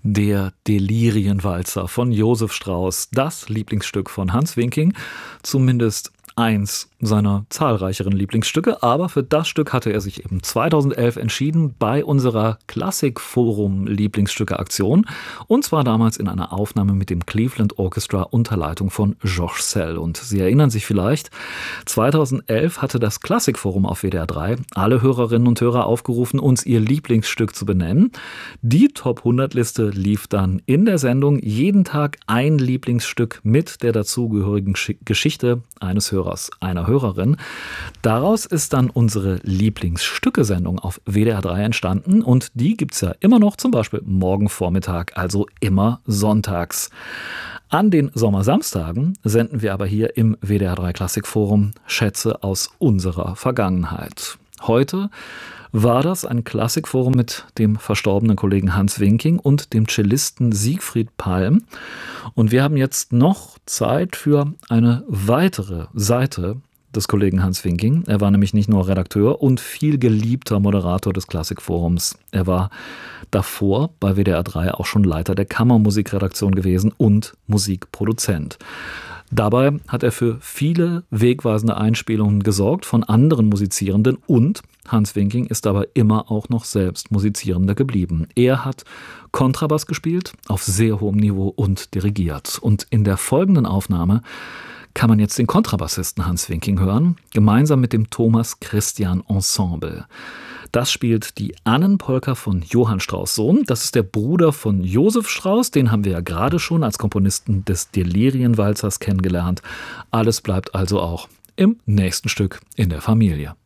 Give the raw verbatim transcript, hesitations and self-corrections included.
Der Delirienwalzer von Josef Strauss, das Lieblingsstück von Hans Winking, zumindest eins seiner zahlreicheren Lieblingsstücke, aber für das Stück hatte er sich eben zweitausendelf entschieden bei unserer Klassikforum-Lieblingsstücke-Aktion, und zwar damals in einer Aufnahme mit dem Cleveland Orchestra unter Leitung von Georges Szell. Und Sie erinnern sich vielleicht, zweitausendelf hatte das Klassikforum auf W D R drei alle Hörerinnen und Hörer aufgerufen, uns ihr Lieblingsstück zu benennen. Die Top hundert Liste lief dann in der Sendung, jeden Tag ein Lieblingsstück mit der dazugehörigen Geschichte eines Hörers, einer Hörerin. Daraus ist dann unsere Lieblingsstücke-Sendung auf W D R drei entstanden, und die gibt es ja immer noch, zum Beispiel morgen Vormittag, also immer sonntags. An den Sommersamstagen senden wir aber hier im W D R drei Klassikforum Schätze aus unserer Vergangenheit. Heute war das ein Klassikforum mit dem verstorbenen Kollegen Hans Winking und dem Cellisten Siegfried Palm. Und wir haben jetzt noch Zeit für eine weitere Seite des Kollegen Hans Winking. Er war nämlich nicht nur Redakteur und viel geliebter Moderator des Klassikforums. Er war davor bei W D R drei auch schon Leiter der Kammermusikredaktion gewesen und Musikproduzent. Dabei hat er für viele wegweisende Einspielungen gesorgt von anderen Musizierenden, und Hans Winking ist dabei immer auch noch selbst Musizierender geblieben. Er hat Kontrabass gespielt, auf sehr hohem Niveau, und dirigiert. Und in der folgenden Aufnahme kann man jetzt den Kontrabassisten Hans Winking hören, gemeinsam mit dem Thomas Christian Ensemble. Das spielt die Annenpolka von Johann Strauss Sohn. Das ist der Bruder von Josef Strauss. Den haben wir ja gerade schon als Komponisten des Delirienwalzers kennengelernt. Alles bleibt also auch im nächsten Stück in der Familie.